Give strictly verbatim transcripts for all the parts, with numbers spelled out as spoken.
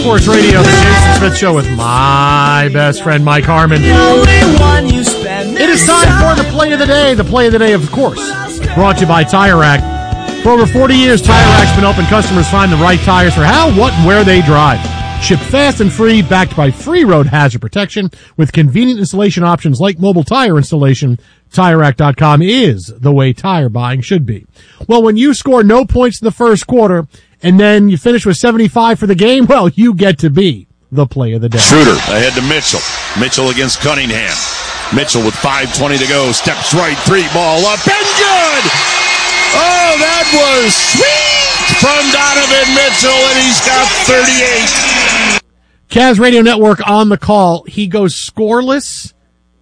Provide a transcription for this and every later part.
Sports Radio, the Jason Smith Show with my best friend, Mike Harmon. It is time for the play of the day. The play of the day, of course, brought to you by Tire Rack. For over forty years, Tire Rack's been helping customers find the right tires for how, what, and where they drive. Shipped fast and free, backed by free road hazard protection, with convenient installation options like mobile tire installation. Tire Rack dot com is the way tire buying should be. Well, when you score no points in the first quarter, and then you finish with seventy-five for the game, well, you get to be the play of the day. Schroeder ahead to Mitchell. Mitchell against Cunningham. Mitchell with five twenty to go. Steps right, three ball up, and good! Oh, that was sweet from Donovan Mitchell, and he's got thirty-eight. Cavs Radio Network on the call. He goes scoreless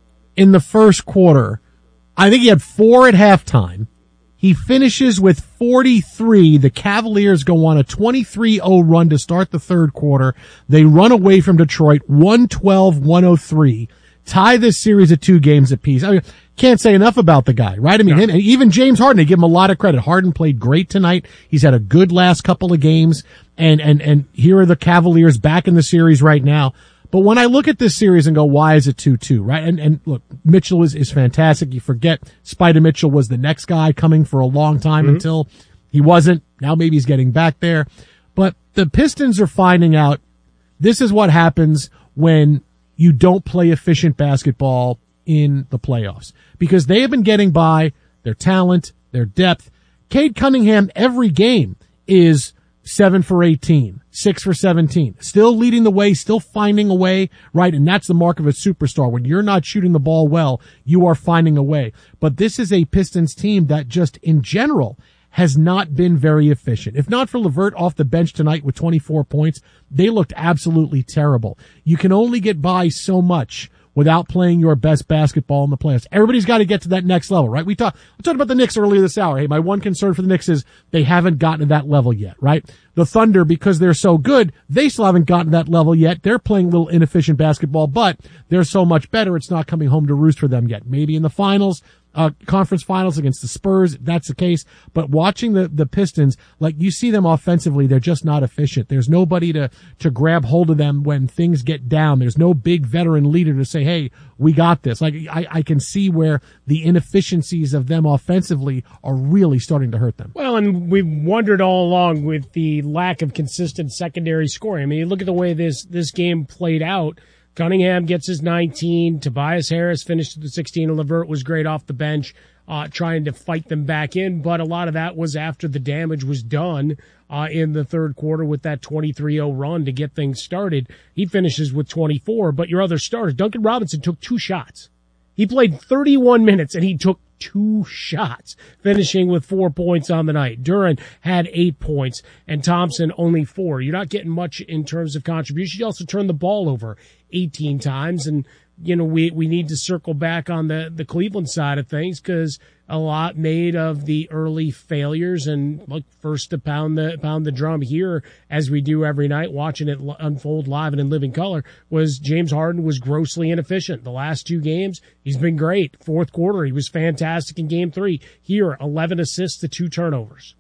in the first quarter. I think he had four at halftime. He finishes with forty-three. The Cavaliers go on a twenty-three oh run to start the third quarter. They run away from Detroit, one twelve to one oh three. Tie this series at two games apiece. I mean, can't say enough about the guy, right? I mean, No. him, and even James Harden, they give him a lot of credit. Harden played great tonight. He's had a good last couple of games, and, and, and here are the Cavaliers back in the series right now. But when I look at this series and go, why is it two two, right? And, and look, Mitchell is, is fantastic. You forget Spider Mitchell was the next guy coming for a long time Mm-hmm. until he wasn't. Now maybe he's getting back there. But the Pistons are finding out this is what happens when you don't play efficient basketball in the playoffs, because they have been getting by their talent, their depth. Cade Cunningham, every game is seven for eighteen, six for seventeen, still leading the way, still finding a way, right? And that's the mark of a superstar. When you're not shooting the ball well, you are finding a way. But this is a Pistons team that just in general has not been very efficient. If not for LeVert off the bench tonight with twenty-four points, they looked absolutely terrible. You can only get by so much without playing your best basketball in the playoffs. Everybody's got to get to that next level, right? We talked, we talked about the Knicks earlier this hour. Hey, my one concern for the Knicks is they haven't gotten to that level yet, right? The Thunder, because they're so good, they still haven't gotten to that level yet. They're playing a little inefficient basketball, but they're so much better, it's not coming home to roost for them yet. Maybe in the finals, uh, conference finals against the Spurs, that's the case. But watching the, the Pistons, like you see them offensively, they're just not efficient. There's nobody to, to grab hold of them when things get down. There's no big veteran leader to say, hey, we got this. Like I, I can see where the inefficiencies of them offensively are really starting to hurt them. Well, and we've wondered all along with the lack of consistent secondary scoring. I mean, you look at the way this, this game played out. Cunningham gets his nineteen. Tobias Harris finished with the sixteen. And LeVert was great off the bench, uh, trying to fight them back in. But a lot of that was after the damage was done uh, in the third quarter with that twenty-three oh run to get things started. He finishes with twenty-four. But your other starters, Duncan Robinson took two shots. He played thirty-one minutes and he took two shots, finishing with four points on the night. Duran had eight points and Thompson only four. You're not getting much in terms of contribution. You also turned the ball over eighteen times. And, you know, we, we need to circle back on the, the Cleveland side of things because a lot made of the early failures. And look, first to pound the, pound the drum here, as we do every night, watching it unfold live and in living color, was James Harden was grossly inefficient. The last two games, he's been great. Fourth quarter, he was fantastic in game three. Here, eleven assists to two turnovers.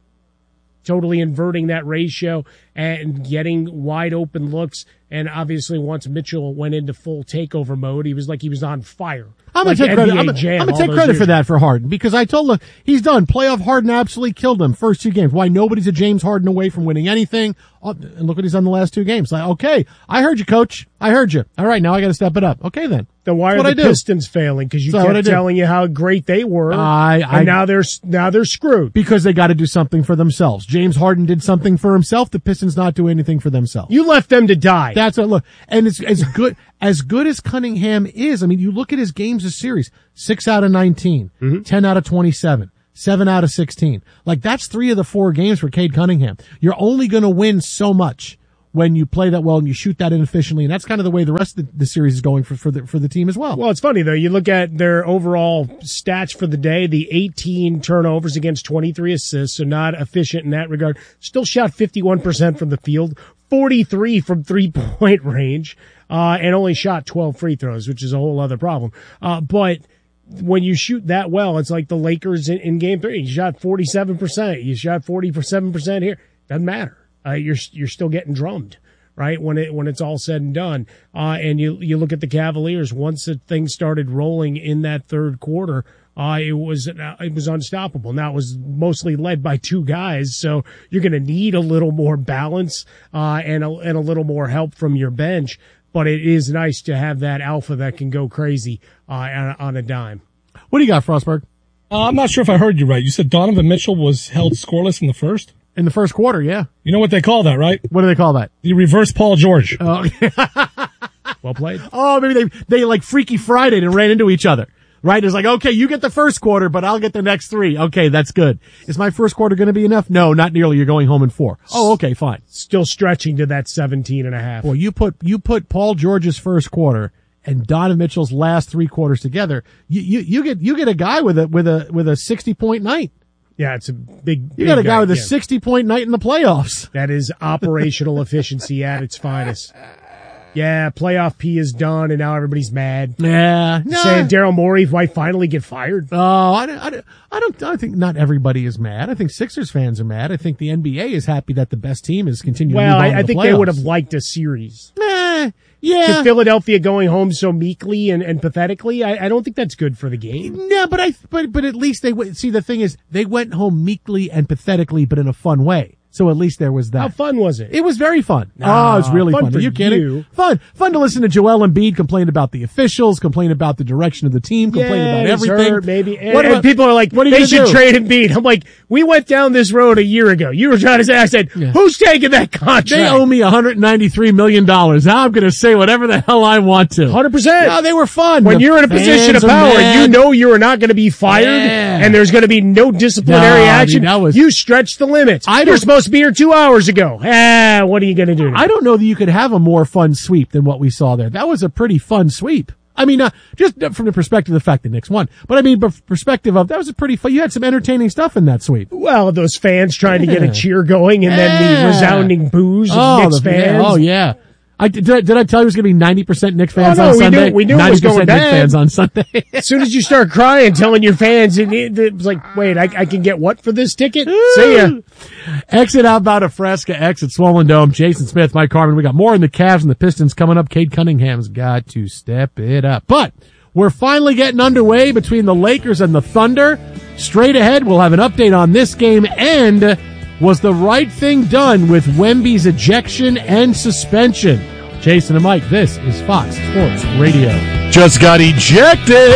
Totally inverting that ratio and getting wide open looks. And obviously, once Mitchell went into full takeover mode, he was like he was on fire. I'm like gonna take credit. I'm, I'm Jam gonna all take those credit years for that for Harden, because I told him he's done. Playoff Harden absolutely killed him first two games. Why nobody's a James Harden away from winning anything? Oh, and look what he's done the last two games. Like, okay, I heard you, coach. I heard you. All right, now I got to step it up. Okay, then. Then why That's are what the I do. Pistons failing? Because you That's what I kept do. telling you how great they were, I, I, and now they're now they're screwed. because they got to do something for themselves. James Harden did something for himself. The Pistons not do anything for themselves. You left them to die. That's what look, and it's as good as good as Cunningham is. I mean, you look at his games this series: six out of nineteen, Mm-hmm. ten out of twenty-seven, seven out of sixteen. Like that's three of the four games for Cade Cunningham. You're only going to win so much when you play that well and you shoot that inefficiently, and that's kind of the way the rest of the, the series is going for for the for the team as well. Well, it's funny though. You look at their overall stats for the day: the eighteen turnovers against twenty-three assists, so not efficient in that regard. Still shot fifty-one percent from the field, forty-three from three-point range, uh, and only shot twelve free throws, which is a whole other problem. Uh, but when you shoot that well, it's like the Lakers in, in Game Three. You shot forty-seven percent. You shot forty-seven percent here. Doesn't matter. Uh, you're you're still getting drummed, right? When it when it's all said and done, uh, and you you look at the Cavaliers. Once the thing started rolling in that third quarter, uh, it was uh, it was unstoppable. Now it was mostly led by two guys, so you're going to need a little more balance uh, and a, and a little more help from your bench. But it is nice to have that alpha that can go crazy uh, on, on a dime. What do you got, Frostberg? Uh, I'm not sure if I heard you right. You said Donovan Mitchell was held scoreless in the first? In the first quarter, yeah. You know what they call that, right? What do they call that? The reverse Paul George. Oh, well played. Oh, maybe they they like Freaky Friday and ran into each other. Right? It's like, okay, you get the first quarter, but I'll get the next three. Okay, that's good. Is my first quarter going to be enough? No, not nearly. You're going home in four. Oh, okay, fine. Still stretching to that seventeen and a half. Well, you put, you put Paul George's first quarter and Donovan Mitchell's last three quarters together. You, you, you get, you get a guy with a, with a, with a sixty point night. Yeah, it's a big, You big got a guy, guy with a yeah. sixty point night in the playoffs. That is operational efficiency at its finest. Yeah, playoff P is done, and now everybody's mad. Yeah, no. Saying Daryl Morey might finally get fired. Oh, I don't, I don't, I don't, I think not everybody is mad. I think Sixers fans are mad. I think the N B A is happy that the best team is continuing well, to move on I, I to think playoffs. they would have liked a series. Nah, yeah. To Philadelphia going home so meekly and, and pathetically, I, I don't think that's good for the game. Yeah, but I, but, but at least they went, see, the thing is, they went home meekly and pathetically, but in a fun way. So at least there was that. How fun was it? It was very fun. Nah, oh, it was really fun fun. for Are you kidding? you. Fun. Fun to listen to Joel Embiid complain about the officials, complain about the direction of the team, complain yeah, about he's everything. Hurt, maybe. And, what about, and people are like, what are you they should do? trade Embiid. I'm like, we went down this road a year ago. You were trying to say, I said, Yeah. who's taking that contract? They owe me one hundred ninety-three million dollars. Now I'm going to say whatever the hell I want to. one hundred percent. No, they were fun. When The you're in a position of fans are power, mad. you know you are not going to be fired, Yeah. and there's going to be no disciplinary No, I action. mean, that was- you stretch the limits. I You're don't- supposed to be here two hours ago. Ah, what are you going to do now? I don't know that you could have a more fun sweep than what we saw there. That was a pretty fun sweep. I mean, uh, just from the perspective of the fact that Knicks won, but I mean, b- perspective of that was a pretty fun. You had some entertaining stuff in that sweep. Well, those fans trying to get Yeah. a cheer going, and then the Yeah. resounding boos of Oh, Knicks the, fans. yeah, oh yeah. I did. I, did I tell you it was going to be ninety percent Knicks fans Oh, no, on we Sunday? knew- we knew it was going Knicks bad. fans on Sunday. As soon as you start crying, telling your fans, it, it, it was like, wait, I, I can get what for this ticket? See ya. Exit outbound of Fresca, exit Swollen Dome. Jason Smith, Mike Carmen. We got more in the Cavs and the Pistons coming up. Cade Cunningham's got to step it up. But we're finally getting underway between the Lakers and the Thunder. Straight ahead, we'll have an update on this game and was the right thing done with Wemby's ejection and suspension. Jason and Mike, this is Fox Sports Radio. Just got ejected.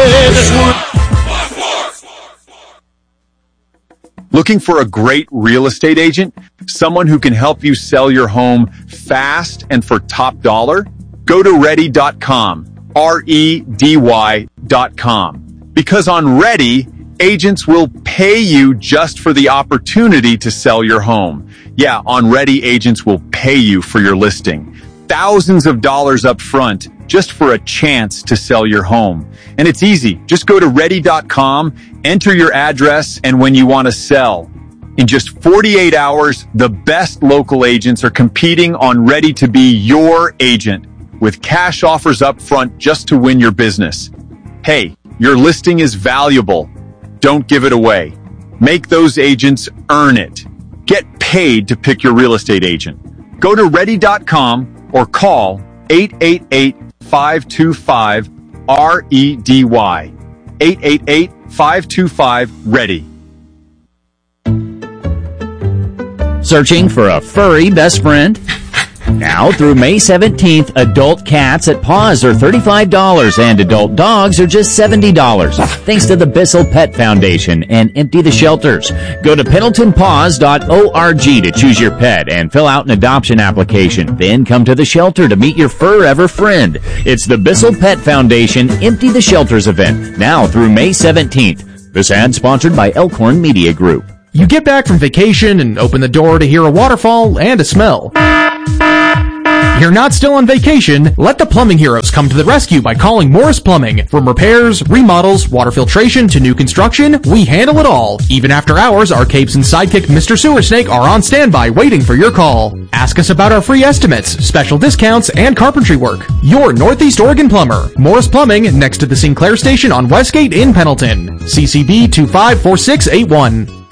Looking for a great real estate agent? Someone who can help you sell your home fast and for top dollar? Go to ready dot com. R E D Y dot com. Because on Ready, agents will pay you just for the opportunity to sell your home. Yeah, on Ready, agents will pay you for your listing. Thousands of dollars up front just for a chance to sell your home. And it's easy. Just go to ready dot com, enter your address, and when you want to sell. In just forty-eight hours, the best local agents are competing on Ready to be your agent with cash offers up front just to win your business. Hey, your listing is valuable. Don't give it away. Make those agents earn it. Get paid to pick your real estate agent. Go to ready dot com or call eight eight eight, five two five, R E D Y. eight eight eight, five two five, READY. Searching for a furry best friend? Now through May seventeenth, adult cats at Paws are thirty-five dollars and adult dogs are just seventy dollars. Thanks to the Bissell Pet Foundation and Empty the Shelters. Go to pendleton paws dot org to choose your pet and fill out an adoption application. Then come to the shelter to meet your forever friend. It's the Bissell Pet Foundation Empty the Shelters event, now through May seventeenth. This ad sponsored by Elkhorn Media Group. You get back from vacation and open the door to hear a waterfall and a smell. You're not still on vacation. Let the plumbing heroes come to the rescue by calling Morris Plumbing. From repairs, remodels, water filtration to new construction, we handle it all. Even after hours, our capes and sidekick Mister Sewer Snake are on standby waiting for your call. Ask us about our free estimates, special discounts, and carpentry work. Your Northeast Oregon plumber. Morris Plumbing, next to the Sinclair Station on Westgate in Pendleton. C C B two five four six eight one.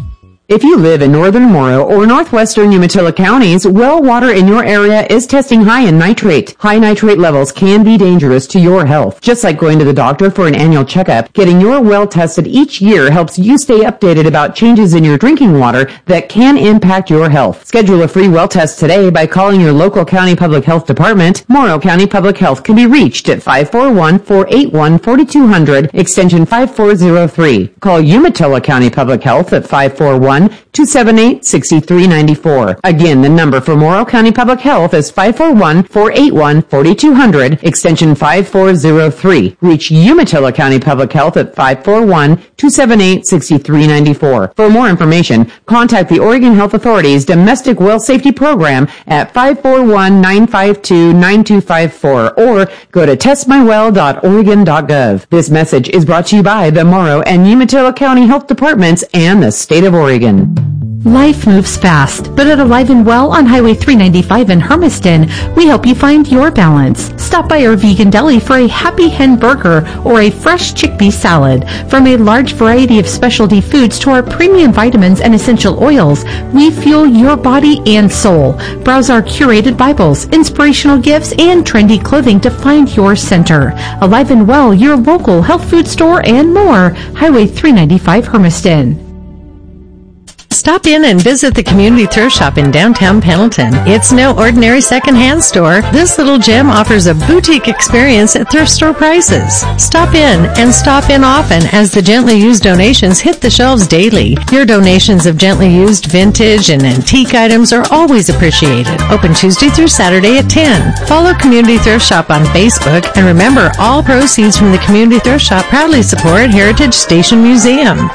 If you live in northern Morrow or northwestern Umatilla counties, well water in your area is testing high in nitrate. High nitrate levels can be dangerous to your health. Just like going to the doctor for an annual checkup, getting your well tested each year helps you stay updated about changes in your drinking water that can impact your health. Schedule a free well test today by calling your local county public health department. Morrow County Public Health can be reached at five four one, four eight one, four two zero zero, extension five four zero three. Call Umatilla County Public Health at five four one, two seven eight, six three nine four. Again, the number for Morrow County Public Health is five four one, four eight one, four two zero zero, extension five four zero three. Reach Umatilla County Public Health at five four one, two seven eight, six three nine four. For more information, contact the Oregon Health Authority's Domestic Well Safety Program at five four one, nine five two, nine two five four or go to test my well dot oregon dot gov. This message is brought to you by the Morrow and Umatilla County Health Departments and the State of Oregon. Life moves fast, but at Alive and Well on Highway three ninety-five in Hermiston, we help you find your balance. Stop by our vegan deli for a Happy Hen burger or a fresh chickpea salad. From a large variety of specialty foods to our premium vitamins and essential oils, we fuel your body and soul. Browse our curated Bibles, inspirational gifts, and trendy clothing to find your center. Alive and Well, your local health food store and more. Highway three ninety-five Hermiston. Stop in and visit the Community Thrift Shop in downtown Pendleton. It's no ordinary secondhand store. This little gem offers a boutique experience at thrift store prices. Stop in and stop in often as the gently used donations hit the shelves daily. Your donations of gently used vintage and antique items are always appreciated. Open Tuesday through Saturday at ten. Follow Community Thrift Shop on Facebook, and remember, all proceeds from the Community Thrift Shop proudly support Heritage Station Museum.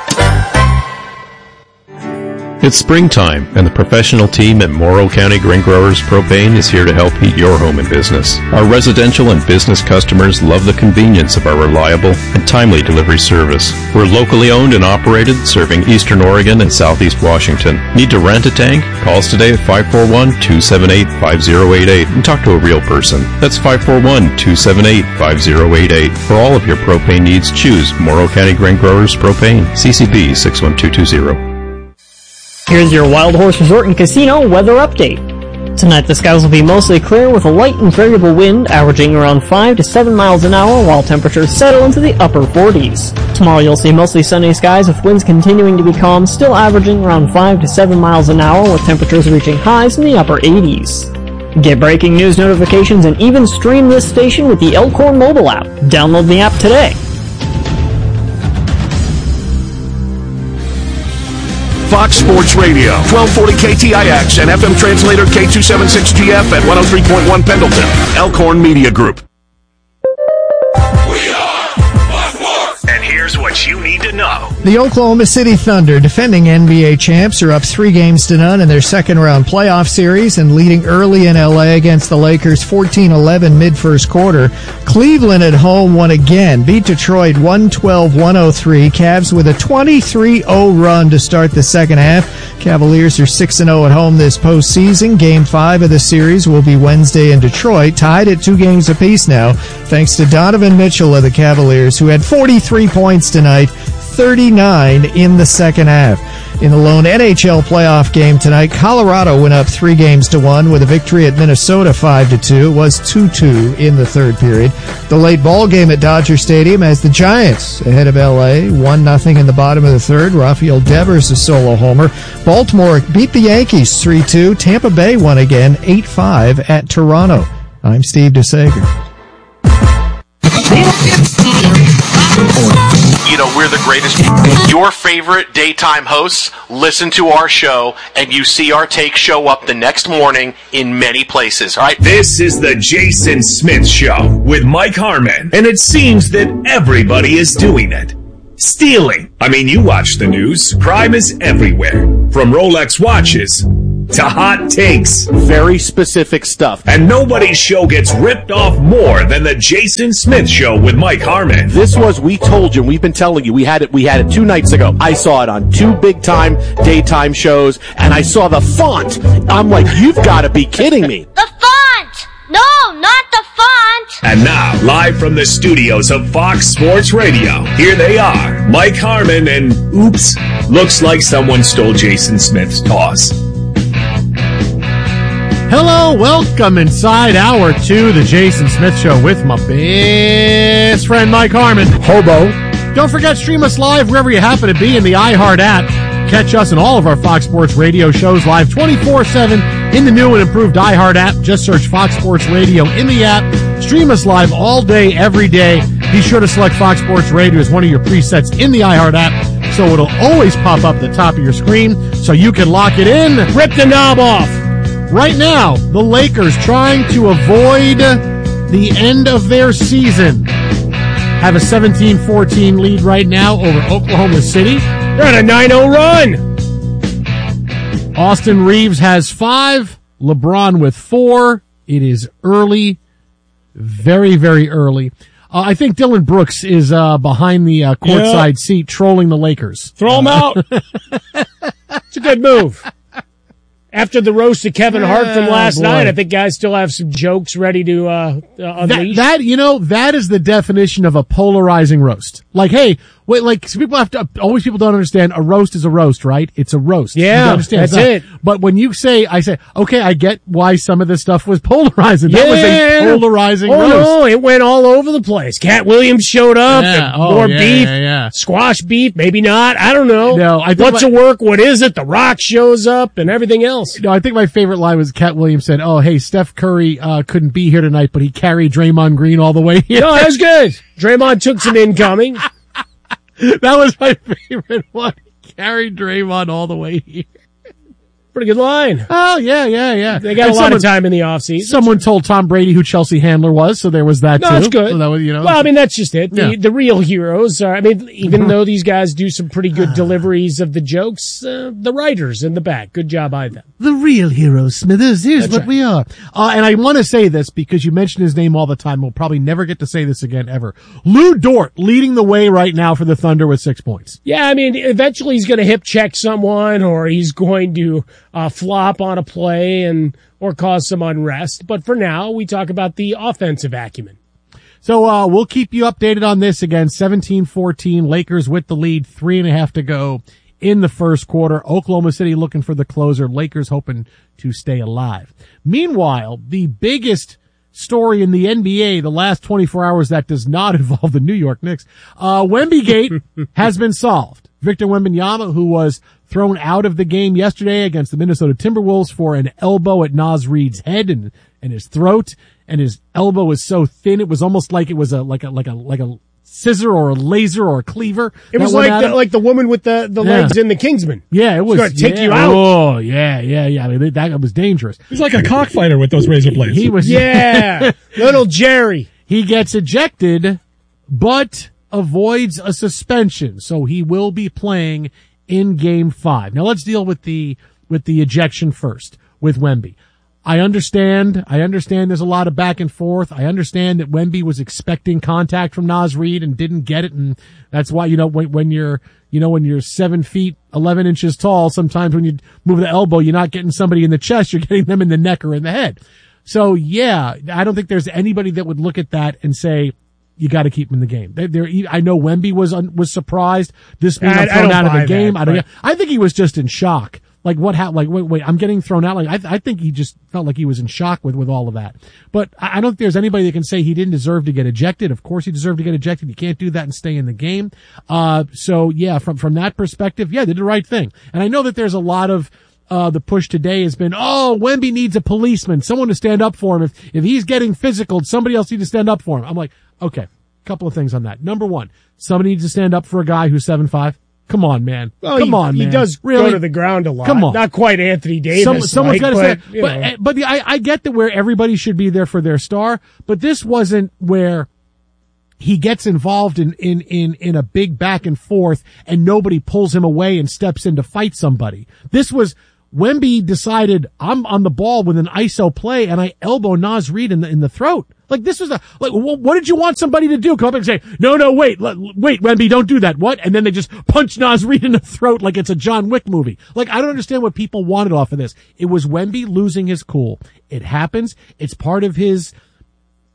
It's springtime, and the professional team at Morrow County Grain Growers Propane is here to help heat your home and business. Our residential and business customers love the convenience of our reliable and timely delivery service. We're locally owned and operated, serving Eastern Oregon and Southeast Washington. Need to rent a tank? Call us today at five four one, two seven eight, five zero eight eight and talk to a real person. That's five four one, two seven eight, five zero eight eight. For all of your propane needs, choose Morrow County Grain Growers Propane, C C B six one two two zero. Here's your Wild Horse Resort and Casino weather update. Tonight the skies will be mostly clear with a light and variable wind averaging around five to seven miles an hour while temperatures settle into the upper forties. Tomorrow you'll see mostly sunny skies with winds continuing to be calm, still averaging around five to seven miles an hour with temperatures reaching highs in the upper eighties. Get breaking news notifications and even stream this station with the Elkhorn mobile app. Download the app today. Fox Sports Radio, twelve forty K T I X and F M translator K two seventy-six G F at one oh three point one Pendleton. Elkhorn Media Group. We are Fox Sports. And here's what you need to know. The Oklahoma City Thunder, defending N B A champs, are up three games to none in their second-round playoff series and leading early in L A against the Lakers fourteen eleven mid-first quarter. Cleveland at home won again, beat Detroit one twelve one oh three. Cavs with a twenty-three oh run to start the second half. Cavaliers are six and oh at home this postseason. Game five of the series will be Wednesday in Detroit, tied at two games apiece now, thanks to Donovan Mitchell of the Cavaliers, who had forty-three points tonight, thirty-nine in the second half. In the lone N H L playoff game tonight, Colorado went up three games to one with a victory at Minnesota five to two. It was two two in the third period. The late ball game at Dodger Stadium has the Giants ahead of L A, one nothing in the bottom of the third. Rafael Devers a solo homer. Baltimore beat the Yankees three two. Tampa Bay won again eight five at Toronto. I'm Steve DeSager. You know, we're the greatest. Your favorite daytime hosts listen to our show, and you see our take show up the next morning in many places, all right? This is the Jason Smith Show with Mike Harmon, and it seems that everybody is doing it. Stealing. I mean, you watch the news. Crime is everywhere. From Rolex watches to hot takes. Very specific stuff. And nobody's show gets ripped off more than the Jason Smith Show with Mike Harmon. This was, we told you, we've been telling you, we had it, we had it two nights ago. I saw it on two big time daytime shows, and I saw the font. I'm like, you've got to be kidding me. The font! No, not the font! And now, live from the studios of Fox Sports Radio, here they are, Mike Harmon and, oops, looks like someone stole Jason Smith's toss. Hello, welcome inside hour two, the Jason Smith Show with my best friend Mike Harmon. Hobo. Don't forget, stream us live wherever you happen to be in the iHeart app. Catch us in all of our Fox Sports Radio shows live twenty-four seven in the new and improved iHeart app. Just search Fox Sports Radio in the app. Stream us live all day, every day. Be sure to select Fox Sports Radio as one of your presets in the iHeart app, so it'll always pop up at the top of your screen so you can lock it in. Rip the knob off. Right now, the Lakers trying to avoid the end of their season have a seventeen fourteen lead right now over Oklahoma City. They're on a nine oh run. Austin Reeves has five. LeBron with four. It is early. Very, very early. Uh, I think Dylan Brooks is uh, behind the uh, courtside yeah. seat trolling the Lakers. Throw him out. It's a good move. After the roast of Kevin Hart from last oh, night, I think guys still have some jokes ready to uh, uh, unleash. That, that, you know, that is the definition of a polarizing roast. Like, hey, wait, like, so people have to, always people don't understand, a roast is a roast, right? It's a roast. Yeah, you understand that's that. it. But when you say, I say, okay, I get why some of this stuff was polarizing. That yeah. was a polarizing oh, roast. no, it went all over the place. Cat Williams showed up, yeah. and oh, more yeah, beef, yeah, yeah. squash beef, maybe not, I don't know. No, I think What's my, a work, what is it? The Rock shows up, and everything else. No, I think my favorite line was Cat Williams said, oh, hey, Steph Curry uh, couldn't be here tonight, but he carried Draymond Green all the way here. No, that was good. Draymond took some incoming. That was my favorite one. He carried Draymond all the way here. Pretty good line. Oh, yeah, yeah, yeah. They got and a lot someone, of time in the offseason. Someone told Tom Brady who Chelsea Handler was, so there was that, no, too. that's good. So that was, you know, well, I mean, that's just it. The, yeah. the real heroes are, I mean, even though these guys do some pretty good deliveries of the jokes, uh, the writers in the back, good job by them. The real heroes, Smithers. Here's That's what right. we are. Uh, and I want to say this because you mentioned his name all the time. We'll probably never get to say this again ever. Lou Dort leading the way right now for the Thunder with six points. Yeah, I mean, eventually he's going to hip check someone or he's going to uh, flop on a play and or cause some unrest. But for now, we talk about the offensive acumen. So uh, we'll keep you updated on this again. seventeen fourteen, Lakers with the lead, three and a half to go in the first quarter. Oklahoma City looking for the closer. Lakers hoping to stay alive. Meanwhile, the biggest story in the N B A the last twenty-four hours that does not involve the New York Knicks, uh, Wembygate has been solved. Victor Wembanyama, who was thrown out of the game yesterday against the Minnesota Timberwolves for an elbow at Naz Reid's head and, and his throat, and his elbow was so thin it was almost like it was a like a like a like a scissor or a laser or a cleaver. It was like the, like the woman with the, the yeah. legs in the Kingsman. Yeah, it was. Going to take yeah. you out. Oh, yeah, yeah, yeah. I mean, that was dangerous. He's like a cockfighter with those razor blades. He was. Yeah, little Jerry. He gets ejected, but avoids a suspension, so he will be playing in Game Five. Now let's deal with the with the ejection first with Wemby. I understand. I understand there's a lot of back and forth. I understand that Wemby was expecting contact from Naz Reid and didn't get it. And that's why, you know, when, when you're, you know, when you're seven feet, eleven inches tall, sometimes when you move the elbow, you're not getting somebody in the chest. You're getting them in the neck or in the head. So yeah, I don't think there's anybody that would look at that and say, you got to keep him in the game. There, there, I know Wemby was, was surprised this being I, thrown I out of the game. That, I don't, but... I think he was just in shock. Like what happened? Like wait, wait, I'm getting thrown out. Like I, I think he just felt like he was in shock with with all of that. But I, I don't think there's anybody that can say he didn't deserve to get ejected. Of course, he deserved to get ejected. You can't do that and stay in the game. Uh, so yeah, from from that perspective, yeah, they did the right thing. And I know that there's a lot of uh the push today has been, oh, Wemby needs a policeman, someone to stand up for him. If if he's getting physical, somebody else needs to stand up for him. I'm like, okay, a couple of things on that. Number one, somebody needs to stand up for a guy who's seven five. Come on, man. Well, Come he, on, man. He does really? go to the ground a lot. Come on. Not quite Anthony Davis. Some, someone's like, got to but, say, but, but the, I, I get that where everybody should be there for their star, but this wasn't where he gets involved in, in, in, in a big back and forth and nobody pulls him away and steps in to fight somebody. This was, Wemby decided I'm on the ball with an I S O play and I elbow Naz Reid in the, in the throat. Like this was a, like, what did you want somebody to do? Come up and say, no, no, wait, wait, Wemby, don't do that. What? And then they just punch Naz Reid in the throat like it's a John Wick movie. Like, I don't understand what people wanted off of this. It was Wemby losing his cool. It happens. It's part of his,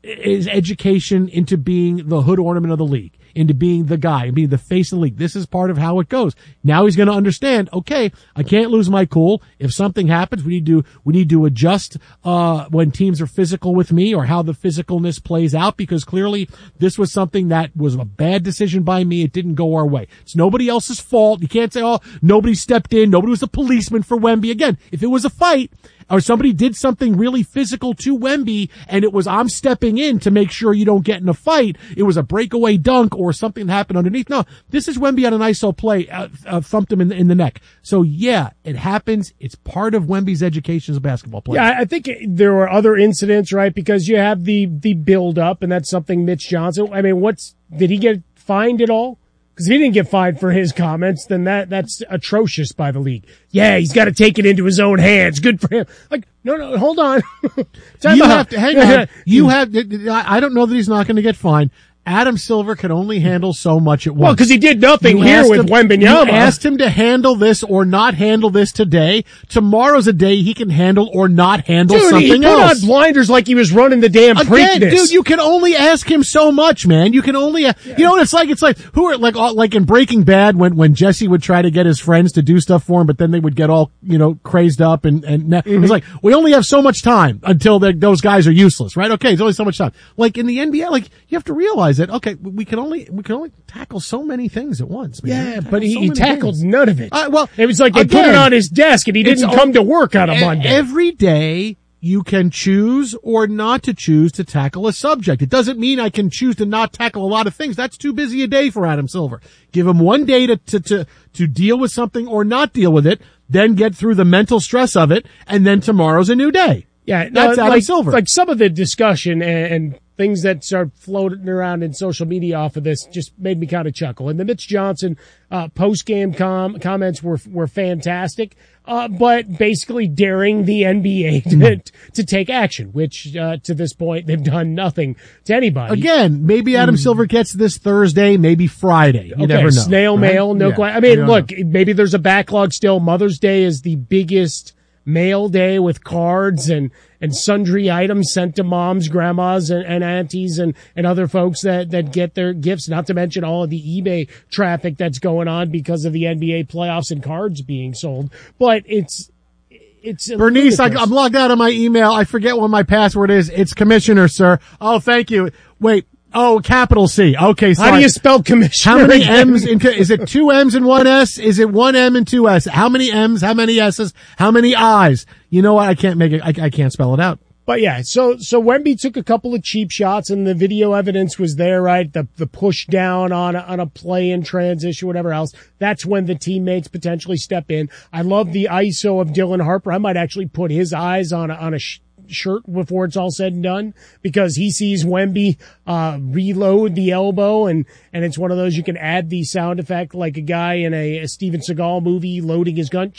his education into being the hood ornament of the league, into being the guy, and being the face of the league. This is part of how it goes. Now he's going to understand, okay, I can't lose my cool. If something happens, we need to, we need to adjust, uh, when teams are physical with me, or how the physicalness plays out, because clearly this was something that was a bad decision by me. It didn't go our way. It's nobody else's fault. You can't say, oh, nobody stepped in. Nobody was a policeman for Wemby. Again, if it was a fight, or somebody did something really physical to Wemby, and it was, I'm stepping in to make sure you don't get in a fight, it was a breakaway dunk or something that happened underneath. No, this is Wemby on an I S O play, uh, uh, thumped him in the, in the neck. So yeah, it happens. It's part of Wemby's education as a basketball player. Yeah, I think there were other incidents, right? Because you have the, the build up, and that's something Mitch Johnson, I mean, what's, did he get fined at all? Because if he didn't get fined for his comments, then that, that's atrocious by the league. Yeah, he's got to take it into his own hands. Good for him. Like, no, no, hold on. You have to, hang on. You have, I don't know that he's not going to get fined. Adam Silver can only handle so much at once. Well, because he did nothing you here with Wembanyama. You asked him to handle this or not handle this today. Tomorrow's a day he can handle or not handle dude, something he put else. on blinders like he was running the damn Again, Preakness. dude, you can only ask him so much, man. You can only, yeah. you know what it's like? It's like, who are, like, like in Breaking Bad when, when Jesse would try to get his friends to do stuff for him, but then they would get all, you know, crazed up and, and mm-hmm. it's like, we only have so much time until those guys are useless, right? Okay, it's only so much time. Like in the N B A, like, you have to realize that, okay, we can only, we can only tackle so many things at once, man. Yeah, but he, so he tackled things. None of it. Uh, well, it was like they again, put it on his desk and he didn't come to work on a Monday. Every day you can choose or not to choose to tackle a subject. It doesn't mean I can choose to not tackle a lot of things. That's too busy a day for Adam Silver. Give him one day to, to, to, to deal with something or not deal with it, then get through the mental stress of it, and then tomorrow's a new day. Yeah, that's no, Adam like, Silver. Like some of the discussion and, and things that start floating around in social media off of this just made me kind of chuckle. And the Mitch Johnson uh, post-game com- comments were were fantastic, uh, but basically daring the N B A to, to take action, which uh, to this point they've done nothing to anybody. Again, maybe Adam mm. Silver gets this Thursday, maybe Friday. You okay, never know. Snail right? mail, no yeah, question. I mean, I look, know. maybe there's a backlog still. Mother's Day is the biggest mail day with cards and, and sundry items sent to moms, grandmas, and, and aunties and, and other folks that, that get their gifts, not to mention all of the eBay traffic that's going on because of the N B A playoffs and cards being sold. But it's, it's Bernice, I, I'm logged out of my email. I forget what my password is. It's Commissioner, sir. Oh, thank you. Wait. Oh, capital C. Okay, sorry. How do you spell commissioner? How many M's in, is it two M's and one S? Is it one M and two S? How many M's? How many S's? How many I's? You know what? I can't make it, I, I can't spell it out. But yeah, so, so Wemby took a couple of cheap shots and the video evidence was there, right? The, the push down on a, on a play in transition, whatever else. That's when the teammates potentially step in. I love the I S O of Dylan Harper. I might actually put his eyes on a, on a sh- shirt before it's all said and done because he sees Wemby uh reload the elbow and and it's one of those you can add the sound effect like a guy in a, a Steven Seagal movie loading his gun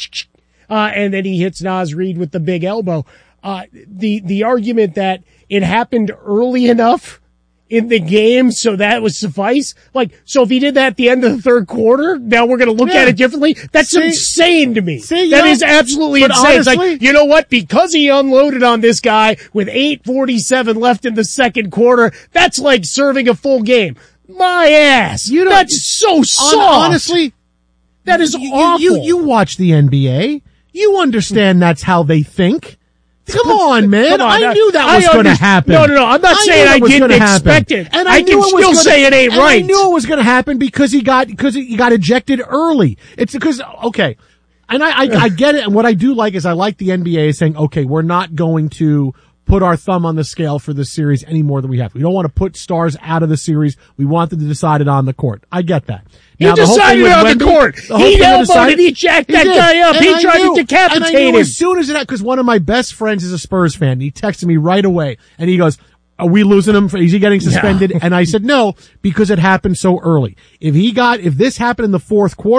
uh and then he hits Naz Reid with the big elbow. Uh the the argument that it happened early enough in the game, so that would suffice. Like, so if he did that at the end of the third quarter, now we're going to look yeah. at it differently. That's see, insane to me. See, that know, is absolutely insane. Honestly, it's like, you know what? Because he unloaded on this guy with eight forty-seven left in the second quarter, that's like serving a full game. My ass. You know, that's so soft. Honestly, that is you, awful. You, you, you watch the N B A. You understand that's how they think. Come on, man. Come on, I knew that was going to happen. No, no, no. I'm not I saying I didn't expect happen. it. And I, I can knew it still was gonna, say it ain't and right. I knew it was going to happen because he got, because he got ejected early. It's because, okay. And I, I, I get it. And what I do like is I like the N B A saying, okay, we're not going to put our thumb on the scale for this series any more than we have. We don't want to put stars out of the series. We want them to decide it on the court. I get that. He now, decided it on Wemby, the court. The he elbowed it. He jacked that guy up. And he I tried knew, to decapitate and I knew him. as soon as it, because one of my best friends is a Spurs fan. And he texted me right away and he goes, are we losing him? Is he getting suspended? No. And I said no, because it happened so early. If he got, if this happened in the fourth quarter,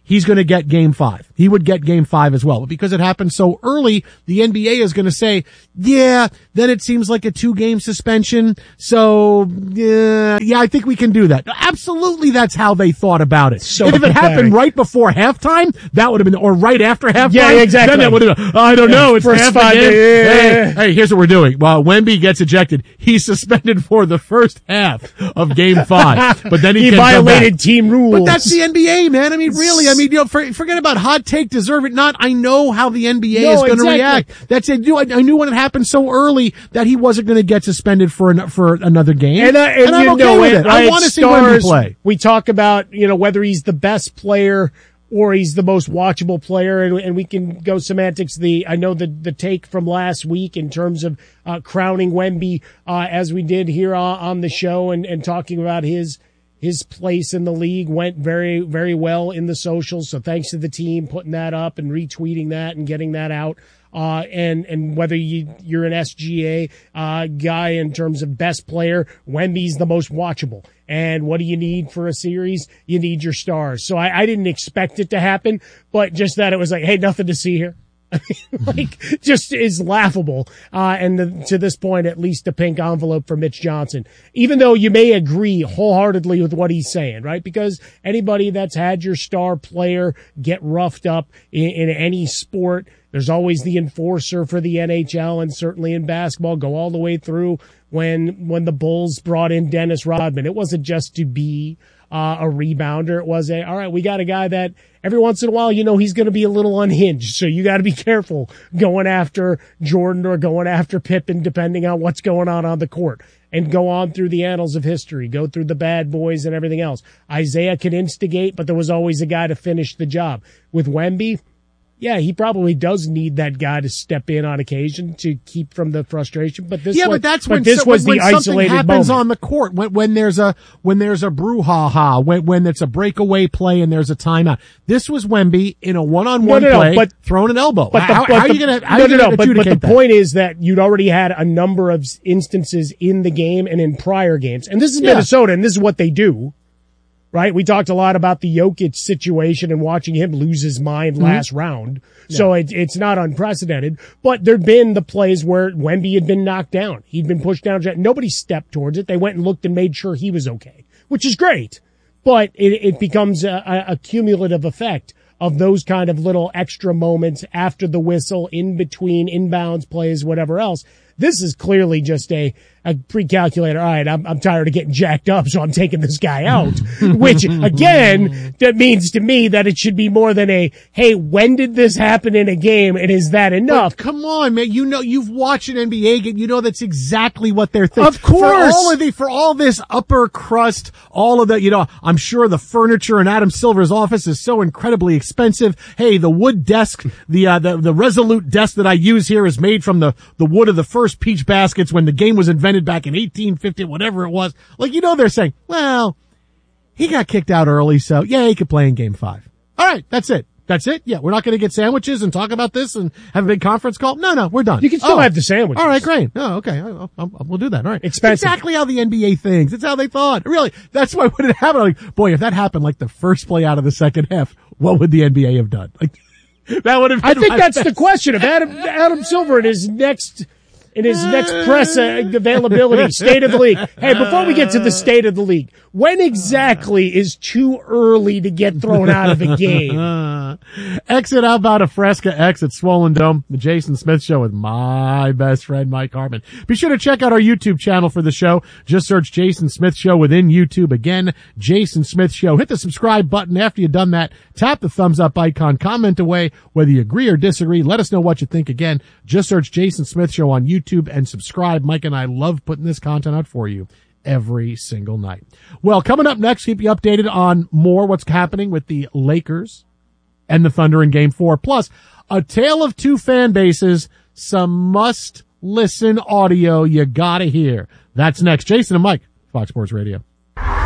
he's going to get game five. He would get game five as well. But because it happened so early, the N B A is going to say, yeah, then it seems like a two game suspension. So, yeah, yeah, I think we can do that. Absolutely. That's how they thought about it. So if it pathetic. happened right before halftime, that would have been, or right after halftime. Yeah, exactly. Then that would have been, I don't Yeah, know. It's first half five, again. yeah, yeah, Hey, yeah. hey, here's what we're doing. While Wemby gets ejected, he's suspended for the first half of game five. But then he, He can come violated back. team rules. But that's the N B A, man. I mean, really. I mean, you know, for, forget about hot take, deserve it not. I know how the N B A No, is going to exactly. react. That's it. I, I knew when it happened so early that he wasn't going to get suspended for an, for another game. And, uh, and, I'm you okay know with it, it. right? I want to see Wemby Stars, play. We talk about, you know, whether he's the best player or he's the most watchable player, and, and we can go semantics. The I know the the take from last week in terms of uh, crowning Wemby uh, as we did here on, on the show, and, and talking about his his place in the league went very very well in the socials. So thanks to the team putting that up and retweeting that and getting that out. Uh, and, and whether you, you're an S G A, uh, guy in terms of best player, Wemby's the most watchable. And what do you need for a series? You need your stars. So I, I didn't expect it to happen, but just that it was like, hey, nothing to see here. I mean, like, just is laughable. Uh, and the, to this point, at least a pink envelope for Mitch Johnson. Even though you may agree wholeheartedly with what he's saying, right? Because anybody that's had your star player get roughed up in, in any sport, there's always the enforcer for the N H L, and certainly in basketball, go all the way through when, when the Bulls brought in Dennis Rodman. It wasn't just to be Uh, a rebounder. It was a, all right, we got a guy that every once in a while, you know, he's going to be a little unhinged. So you got to be careful going after Jordan or going after Pippen, depending on what's going on on the court, and go on through the annals of history, go through the bad boys and everything else. Isaiah could instigate, but there was always a guy to finish the job. With Wemby, yeah, he probably does need that guy to step in on occasion to keep from the frustration. But this, yeah, was, but that's but when this so, was when the something isolated happens moment. on the court. When when there's a when there's a brouhaha, when when it's a breakaway play and there's a timeout. This was Wemby in a one-on-one No, no, no, play, but- throwing an elbow. But the, how, but how are the- you going to how no, are you no, going no, to but, but the adjudicate that? point is that you'd already had a number of instances in the game and in prior games. And this is Yeah. Minnesota, and this is what they do, right? We talked a lot about the Jokic situation and watching him lose his mind last round. So it, it's not unprecedented. But there'd been the plays where Wemby had been knocked down. He'd been pushed down. Nobody stepped towards it. They went and looked and made sure he was okay, which is great. But it, it becomes a, a, a cumulative effect of those kind of little extra moments after the whistle, in between inbounds plays, whatever else. This is clearly just a, a pre-calculator. All right, I'm, I'm tired of getting jacked up, so I'm taking this guy out. Which, again, that means to me that it should be more than a, hey, when did this happen in a game, and is that enough? But come on, man. You know, you've watched an N B A game. You know that's exactly what they're thinking. Of course. For all of the, for all this upper crust, all of the, you know, I'm sure the furniture in Adam Silver's office is so incredibly expensive. Hey, the wood desk, the, uh, the, the Resolute desk that I use here is made from the, the wood of the first peach baskets when the game was invented back in eighteen fifty, whatever it was. Like, you know, they're saying, well, he got kicked out early, so yeah, he could play in game five. All right. That's it. That's it. Yeah. We're not going to get sandwiches and talk about this and have a big conference call. No, no, we're done. You can still Oh. have the sandwiches. All right, great. Oh, okay. I'll, I'll, we'll do that. All right. Expensive. Exactly how the N B A thinks. It's how they thought. Really. That's why when it happened, I'm like, boy, if that happened like the first play out of the second half, what would the N B A have done? Like, that would have been I think my that's the best. question of Adam, Adam Silver in his next, in his next press uh, availability, state of the league. Hey, before we get to the state of the league, when exactly is too early to get thrown out of a game? Uh, exit, how about a Fresca exit Swollen Dome? The Jason Smith Show with my best friend, Mike Harmon. Be sure to check out our YouTube channel for the show. Just search Jason Smith Show within YouTube. Again, Jason Smith Show. Hit the subscribe button. After you've done that, tap the thumbs up icon, comment away whether you agree or disagree. Let us know what you think. Again, just search Jason Smith Show on YouTube and subscribe. Mike and I love putting this content out for you every single night. Well, coming up next, keep you updated on more what's happening with the Lakers and the Thunder in game four. Plus, a tale of two fan bases, some must listen audio you gotta hear. That's next. Jason and Mike, Fox Sports Radio.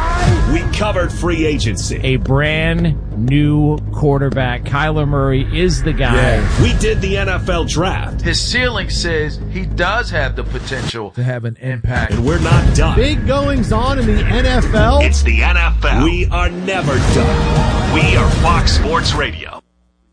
We covered free agency. A brand new quarterback. Kyler Murray is the guy. Yeah. We did the N F L draft. His ceiling says he does have the potential to have an impact. And we're not done. Big goings on in the N F L. It's the N F L. We are never done. We are Fox Sports Radio.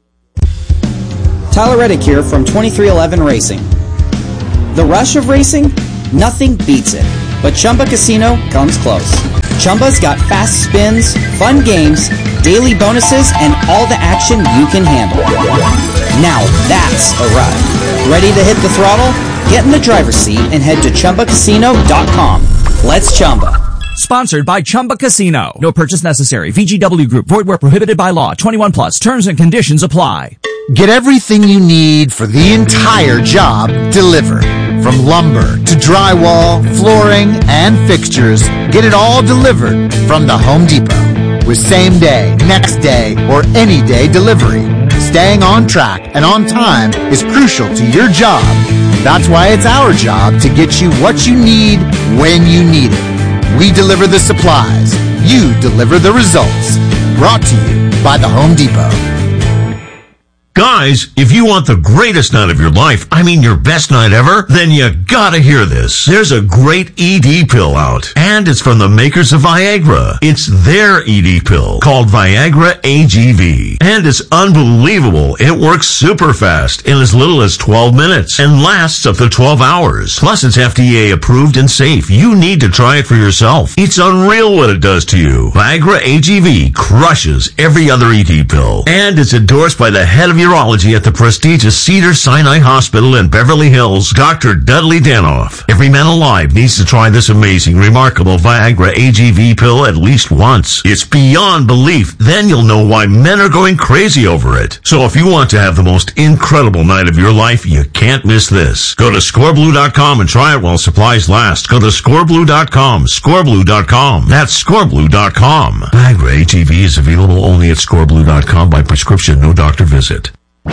Tyler Reddick here from twenty-three eleven Racing. The rush of racing? Nothing beats it. But Chumba Casino comes close. Chumba's got fast spins, fun games, daily bonuses, and all the action you can handle. Now that's a ride. Ready to hit the throttle? Get in the driver's seat and head to Chumba Casino dot com. Let's Chumba. Sponsored by Chumba Casino. No purchase necessary. V G W Group. Void where prohibited by law. twenty-one plus. Terms and conditions apply. Get everything you need for the entire job delivered. From lumber to drywall, flooring, and fixtures, get it all delivered from the Home Depot. With same day, next day, or any day delivery. Staying on track and on time is crucial to your job. That's why it's our job to get you what you need when you need it. We deliver the supplies. You deliver the results. Brought to you by the Home Depot. Guys, if you want the greatest night of your life, I mean your best night ever, then you gotta hear this. There's a great E D pill out, and it's from the makers of Viagra. It's their E D pill, called Viagra A G V. And it's unbelievable. It works super fast in as little as twelve minutes, and lasts up to twelve hours. Plus, it's F D A approved and safe. You need to try it for yourself. It's unreal what it does to you. Viagra A G V crushes every other E D pill, and it's endorsed by the head of your urology at the prestigious Cedars-Sinai Hospital in Beverly Hills, Doctor Dudley Danoff. Every man alive needs to try this amazing, remarkable Viagra A G V pill at least once. It's beyond belief. Then you'll know why men are going crazy over it. So if you want to have the most incredible night of your life, you can't miss this. Go to score blue dot com and try it while supplies last. Go to score blue dot com, score blue dot com. That's score blue dot com. Viagra A G V is available only at score blue dot com by prescription, no doctor visit.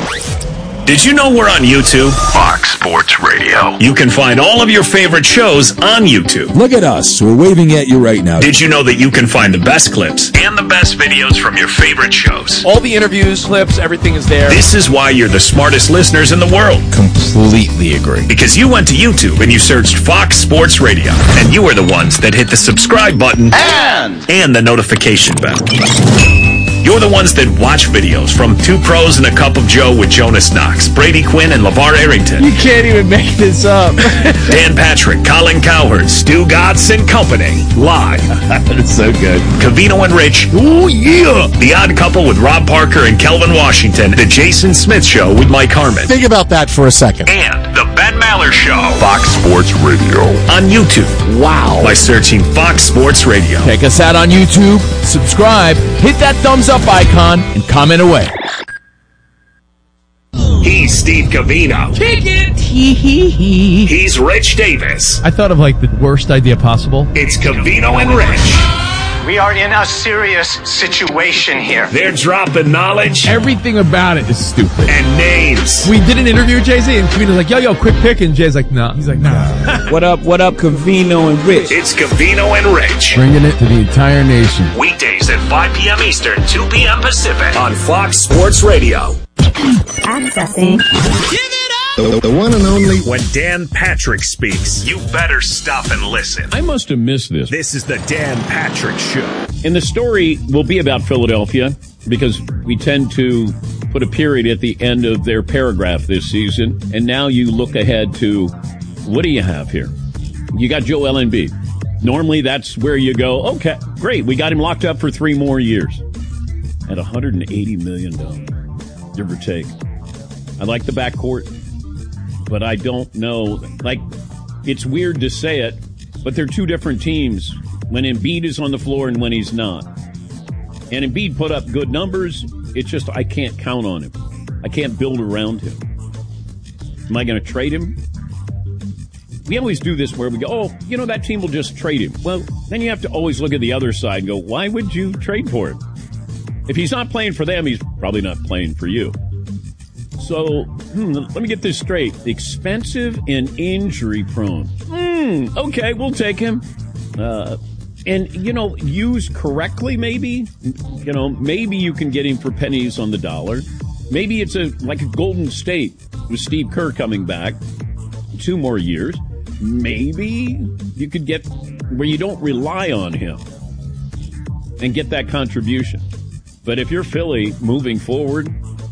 Did you know we're on YouTube? Fox Sports Radio. You can find all of your favorite shows on YouTube. Look at us. We're waving at you right now. Did you know that you can find the best clips and the best videos from your favorite shows? All the interviews, clips, everything is there. This is why you're the smartest listeners in the world. Completely agree. Because you went to YouTube and you searched Fox Sports Radio. And you were the ones that hit the subscribe button and, and the notification bell. You're the ones that watch videos from Two Pros and a Cup of Joe with Jonas Knox, Brady Quinn, and LeVar Arrington. You can't even make this up. Dan Patrick, Colin Cowherd, Stu Gatz and Company. Live. That's so good. Covino and Rich. Ooh, yeah. The Odd Couple with Rob Parker and Kelvin Washington. The Jason Smith Show with Mike Harmon. Think about that for a second. And The Ben Maller Show. Fox Sports Radio. On YouTube. Wow. By searching Fox Sports Radio. Check us out on YouTube. Subscribe. Hit that thumbs up icon and comment away. He's Steve Covino. Kick it! Hee hee hee. He's Rich Davis. I thought of like the worst idea possible. It's Covino and Rich. We are in a serious situation here. They're dropping knowledge. Everything about it is stupid. And names. We did an interview with Jay-Z, and Covino's like, yo, yo, quick pick. And Jay's like, nah. He's like, nah. What up, what up, Covino and Rich? It's Covino and Rich. Bringing it to the entire nation. Weekdays at five p.m. Eastern, two p.m. Pacific. On Fox Sports Radio. Accessing. The, the one and only. When Dan Patrick speaks, you better stop and listen. I must have missed this. This is the Dan Patrick Show. And the story will be about Philadelphia because we tend to put a period at the end of their paragraph this season. And now you look ahead to, what do you have here? You got Joel Embiid. Normally that's where you go, okay, great. We got him locked up for three more years at one hundred eighty million dollars, give or take. I like the backcourt. But I don't know, like, it's weird to say it, but they're two different teams when Embiid is on the floor and when he's not. And Embiid put up good numbers. It's just I can't count on him. I can't build around him. Am I going to trade him? We always do this where we go, oh, you know, that team will just trade him. Well, then you have to always look at the other side and go, why would you trade for him? If he's not playing for them, he's probably not playing for you. So, hmm, let me get this straight. Expensive and injury prone. Hmm, okay, we'll take him. Uh, And, you know, used correctly, maybe, you know, maybe you can get him for pennies on the dollar. Maybe it's a like a Golden State with Steve Kerr coming back two more years. Maybe you could get where you don't rely on him and get that contribution. But if you're Philly moving forward,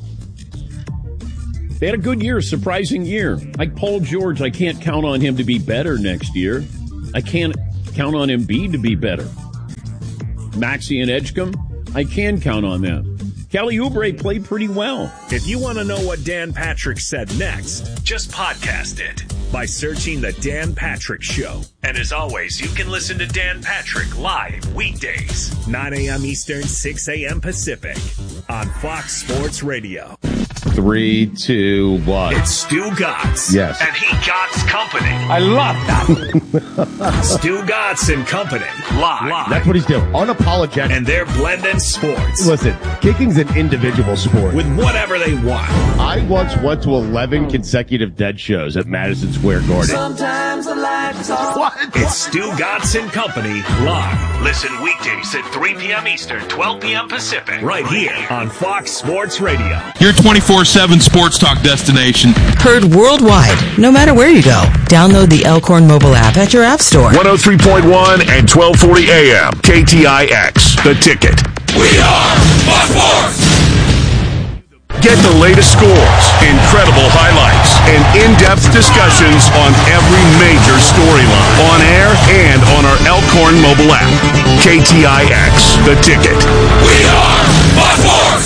they had a good year, surprising year. Like Paul George, I can't count on him to be better next year. I can't count on Embiid to be better. Maxey and Edgecombe, I can count on them. Kelly Oubre played pretty well. If you want to know what Dan Patrick said next, just podcast it by searching The Dan Patrick Show. And as always, you can listen to Dan Patrick live weekdays, nine a.m. Eastern, six a.m. Pacific on Fox Sports Radio. Three, two, one. It's Stu Gotts. Yes. And he Gotts Company. I love that. Stu Gotts and Company. Live. Live. That's what he's doing. Unapologetic. And they're blending sports. Listen, kicking's an individual sport. With whatever they want. I once went to eleven consecutive Dead shows at Madison Square Garden. Sometimes the lights off. What? It's Stu Gotts and Company live. Listen weekdays at three p.m. Eastern, twelve p.m. Pacific. Right here on Fox Sports Radio. Your twenty-four seven sports talk destination. Heard worldwide, no matter where you go. Download the Elkhorn mobile app at your app store. one oh three point one and twelve forty A M. K T I X. The Ticket. We are Fox Sports. Get the latest scores, incredible highlights, and in-depth discussions on every major storyline. On air and on our Elkhorn mobile app. K T I X. The Ticket. We are Fox Sports.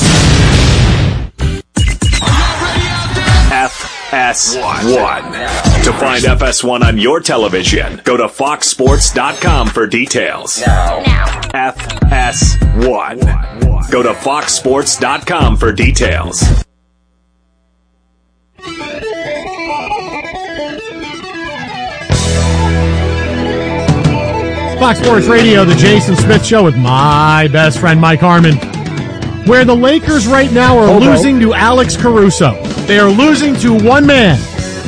F S one. To find F S one on your television, go to fox sports dot com for details. No. F S one. Go to fox sports dot com for details. Fox Sports Radio, the Jason Smith Show with my best friend Mike Harmon. Where the Lakers right now are Hold losing on. to Alex Caruso. They are losing to one man.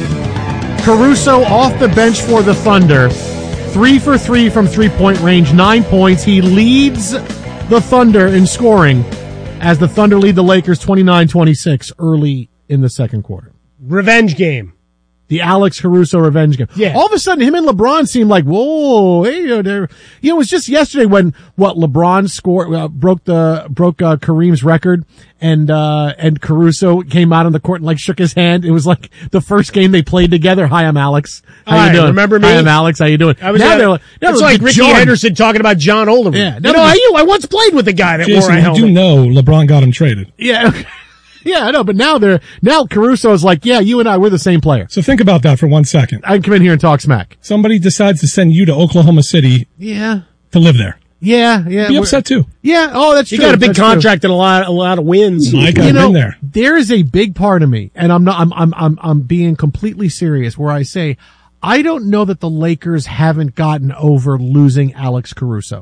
Caruso off the bench for the Thunder. Three for three from three-point range, nine points. He leads the Thunder in scoring as the Thunder lead the Lakers twenty-nine twenty-six early in the second quarter. Revenge game. The Alex Caruso revenge game. Yeah. All of a sudden, him and LeBron seemed like, whoa, hey, you know, they're, you know, it was just yesterday when, what, LeBron scored, uh, broke the, broke, uh, Kareem's record, and, uh, and Caruso came out on the court and, like, shook his hand. It was like the first game they played together. Hi, I'm Alex. How Hi, you doing? remember me? Hi, I'm Alex. How you doing? I was now at, they're, now it's they're like Ricky John. Henderson talking about John Olerud. Yeah. You know, I, I once played with the guy that Jason, wore a you helmet. do know LeBron got him traded. Yeah. Okay. Yeah, I know, but now they're, now Caruso is like, yeah, you and I, we're the same player. So think about that for one second. I can come in here and talk smack. Somebody decides to send you to Oklahoma City Yeah. to live there. Yeah, yeah. Be upset too. Yeah, oh, that's You true. got a big That's contract true. and a lot, a lot of wins. I got you know, been there. There is a big part of me, and I'm not, I'm, I'm, I'm, I'm being completely serious, where I say, I don't know that the Lakers haven't gotten over losing Alex Caruso.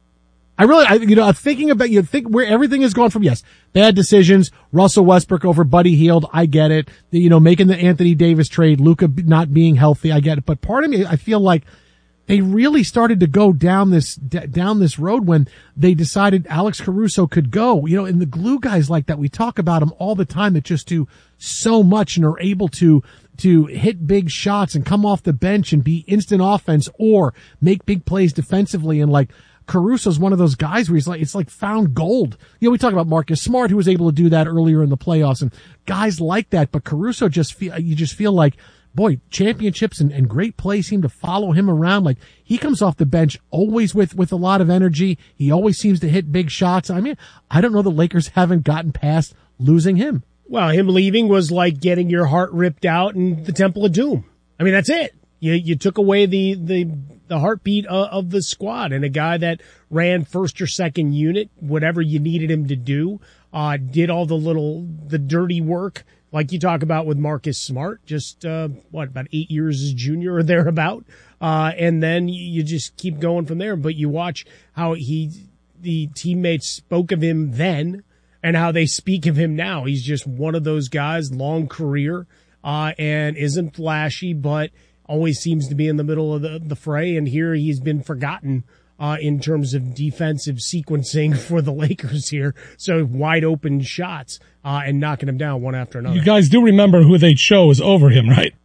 I really, I, you know, I'm thinking about, you think where everything has gone from, yes, bad decisions, Russell Westbrook over Buddy Hield, I get it. The, you know, making the Anthony Davis trade, Luka not being healthy, I get it. But part of me, I feel like they really started to go down this, d- down this road when they decided Alex Caruso could go. You know, and the glue guys like that, we talk about them all the time that just do so much and are able to, to hit big shots and come off the bench and be instant offense or make big plays defensively. And like, Caruso's one of those guys where he's like, it's like found gold. You know, we talk about Marcus Smart, who was able to do that earlier in the playoffs, and guys like that, but Caruso just feel, you just feel like, boy, championships and, and great plays seem to follow him around. Like, he comes off the bench always with, with a lot of energy. He always seems to hit big shots. I mean, I don't know the Lakers haven't gotten past losing him. Well, him leaving was like getting your heart ripped out in the Temple of Doom. I mean, that's it. You, you took away the, the, the heartbeat of, of the squad, and a guy that ran first or second unit, whatever you needed him to do, uh, did all the little, the dirty work, like you talk about with Marcus Smart, just, uh, what, about eight years as junior or thereabout. Uh, and then you just keep going from there. But you watch how he, the teammates spoke of him then and how they speak of him now. He's just one of those guys, long career, uh, and isn't flashy, but always seems to be in the middle of the, the fray, and here he's been forgotten uh, in terms of defensive sequencing for the Lakers here. So wide open shots uh, and knocking them down one after another. You guys do remember who they chose over him, right?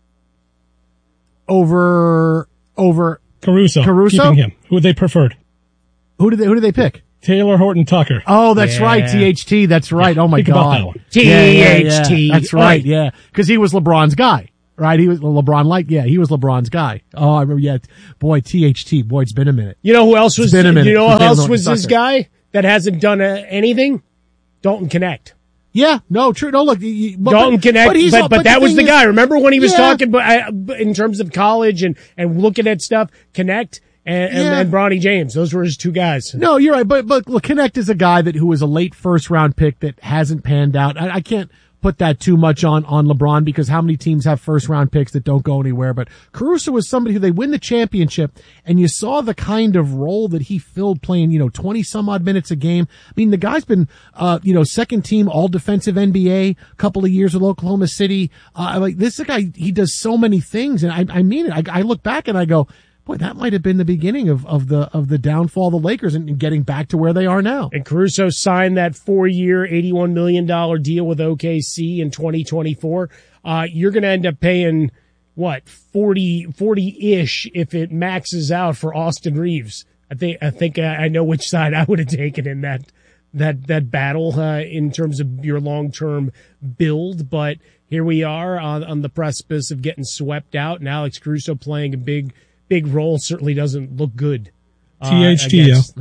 Over over Caruso. Caruso? Keeping him. Who they preferred? Who did they who did they pick? Taylor Horton Tucker. Oh, that's Yeah. right. T H T. That's right. Oh my Think about God. that one. T H T. That's right. Yeah. Cause he was LeBron's guy, right? He was LeBron like, yeah, he was LeBron's guy. Oh, I remember. Yeah. Boy, T H T. Boy, it's been a minute. You know who else was? It's been a minute. You know who Taylor else Horton was this Tucker. guy that hasn't done uh, anything? Dalton Connect. Yeah. No, true. No, look. You, but, Dalton Connect, but, he's but, all- but that the was thing the is- guy. Remember when he was Yeah. talking but I, in terms of college and, and looking at stuff? Connect and, and, Yeah. and Bronny James. Those were his two guys. No, you're right. But, but look, Connect is a guy that who was a late first round pick that hasn't panned out. I, I can't put that too much on, on LeBron because how many teams have first round picks that don't go anywhere? But Caruso was somebody who they win the championship and you saw the kind of role that he filled playing, you know, twenty some odd minutes a game. I mean, the guy's been, uh, you know, second team all defensive N B A, a couple of years with Oklahoma City. Uh, like this is a guy, he does so many things. And I, I mean it. I, I look back and I go, boy, that might have been the beginning of, of the of the downfall of the Lakers and, and getting back to where they are now. And Caruso signed that four-year, eighty-one million dollars deal with O K C in twenty twenty-four. Uh, you're going to end up paying, what, forty, forty-ish if it maxes out for Austin Reeves. I think I think uh, I know which side I would have taken in that that that battle uh, in terms of your long-term build. But here we are on, on the precipice of getting swept out, and Alex Caruso playing a big big role certainly doesn't look good. Uh, T H T, against-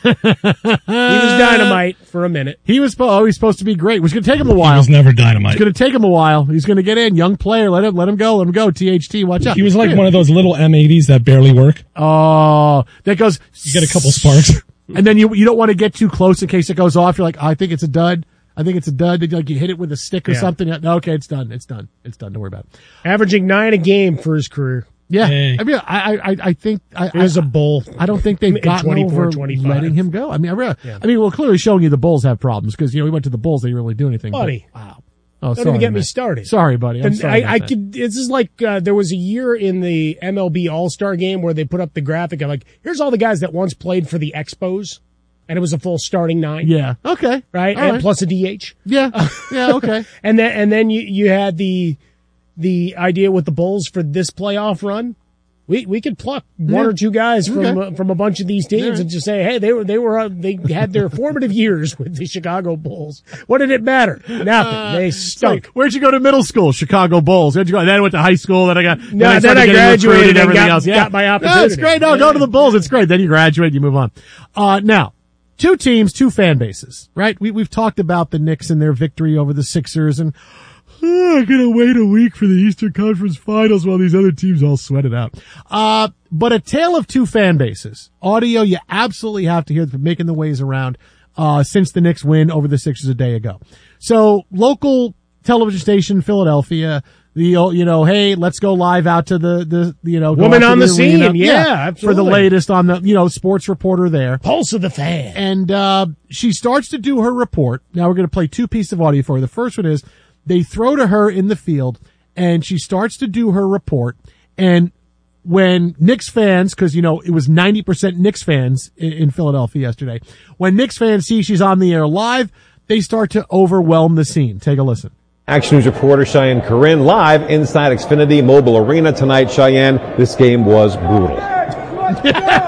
He was dynamite for a minute. He was supposed, oh, he's supposed to be great. It was going to take him a He while. was never dynamite. It's going to take him a while. He's going to get in. Young player. Let him, let him go. Let him go. T H T, watch out. He was like one of those little M eighties that barely work. Oh, that goes. You get a couple sparks. And then you, you don't want to get too close in case it goes off. You're like, I think it's a dud. I think it's a dud. Like you hit it with a stick or Yeah. something. No, okay, it's done. It's done. It's done. Don't worry about it. Averaging nine a game for his career. Yeah. Hey. I mean, I, I, I think, I, It was I, a bull. I don't think they've In gotten twenty-four, over twenty-five. letting him go. I mean, I, really, Yeah. I mean, well, clearly showing you the Bulls have problems because, you know, we went to the Bulls. They didn't really do anything. but- Buddy. wow. Oh, Don't sorry, even get me man. started. Sorry, buddy. I'm And sorry. I, about I that. could. This is like uh, there was a year in the M L B All Star Game where they put up the graphic of like, here's all the guys that once played for the Expos, and it was a full starting nine. Yeah. Okay. Right. All And right. plus a D H. Yeah. Yeah. Okay. And then and then you you had the the idea with the Bulls for this playoff run. We we could pluck one Yeah. or two guys from Okay. uh, from a bunch of these teams Yeah. and just say, hey, they were they were uh, they had their formative years with the Chicago Bulls. What did it matter? Nothing. They stunk. Like, where'd you go to middle school? Chicago Bulls. Where'd you go? And then I went to high school. Then I got. No, I then started I getting graduated recruited and everything got- else. Yeah. got my No, it's opportunity. great. No, go to the Bulls. It's great. Then you graduate. You move on. Uh, now, two teams, two fan bases, right? We, we've talked about the Knicks and their victory over the Sixers and, oh, I'm going to wait a week for the Eastern Conference Finals while these other teams all sweat it out. Uh, but a tale of two fan bases. Audio you absolutely have to hear for making the ways around, uh, since the Knicks win over the Sixers a day ago. So local television station, Philadelphia, the, you know, hey, let's go live out to the, the, you know, go Woman out to on the arena. scene. Yeah, absolutely. For the latest on the, you know, sports reporter there. Pulse of the fan. And, uh, she starts to do her report. Now we're going to play two pieces of audio for her. The first one is they throw to her in the field and she starts to do her report. And when Knicks fans, cause you know, it was ninety percent Knicks fans in, in Philadelphia yesterday. When Knicks fans see she's on the air live, they start to overwhelm the scene. Take a listen. Action News reporter Cheyenne Corinne live inside Xfinity Mobile Arena tonight. Cheyenne, this game was brutal. That's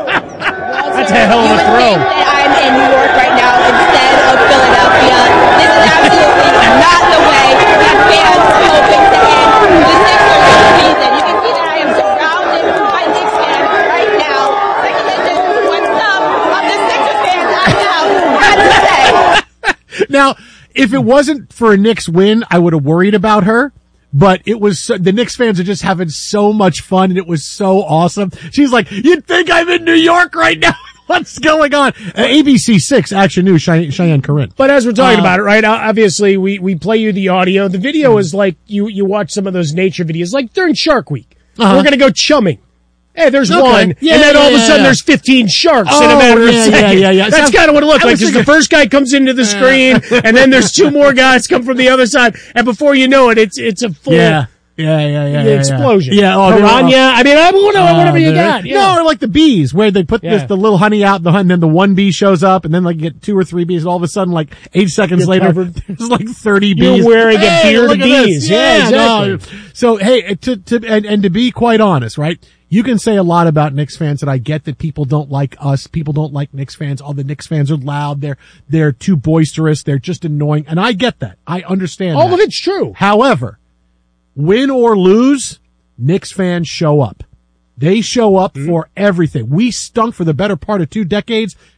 a hell of a throw. I'm in New York right now instead of Philadelphia. This is absolutely not the way that fans hoping to end the Sixers season. You can see that I am surrounded by Knicks fans right now. Take a listen to what some of the Sixers fans out loud had to say. Now, if it wasn't for a Knicks win, I would have worried about her. But it was, so, the Knicks fans are just having so much fun and it was so awesome. She's like, you'd think I'm in New York right now. What's going on? Uh, A B C six Action News, Cheyenne, Cheyenne Corinne. But as we're talking Uh, about it, right? Obviously, we, we play you the audio. The video is like you, you watch some of those nature videos, like during Shark Week. Uh-huh. We're going to go chumming. Hey, there's Okay. one. Yeah, and then yeah, all of a yeah, sudden yeah. there's fifteen sharks in Oh, a matter of yeah, a second. yeah, yeah, yeah. That's So, kind of what it looked I like. was Just the thinking- first guy comes into the screen, and then there's two more guys come from the other side, and before you know it, it's it's a full Yeah. Yeah, yeah, yeah. The yeah, explosion. Yeah, oh, Piranha. I mean, I don't know, uh, whatever you got. Yeah. No, or like the bees, where they put Yeah. this, the little honey out, the and then the one bee shows up, and then like you get two or three bees, and all of a sudden, like eight seconds You're later, covered. there's like thirty You're bees. wearing a Hey, beard look of at this. bees. Yeah, no. exactly. So hey, to to and, and to be quite honest, right? You can say a lot about Knicks fans, and I get that people don't like us. People don't like Knicks fans. All the Knicks fans are loud. They're they're too boisterous. They're just annoying, and I get that. I understand. All that. of it's true. However, win or lose, Knicks fans show up. They show up Mm-hmm. for everything. We stunk for the better part of two decades.